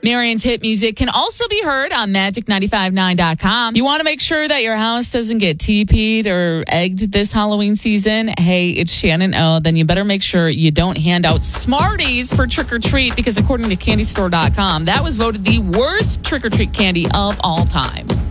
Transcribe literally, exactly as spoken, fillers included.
Marion's hit music can also be heard on magic nine five nine dot com. You want to make sure that your house doesn't get T P'd or egged this Halloween season? Hey, it's Shannon O. Then you better make sure you don't hand out Smarties for trick or treat, because according to candy store dot com, that was voted the worst trick or treat candy of all time.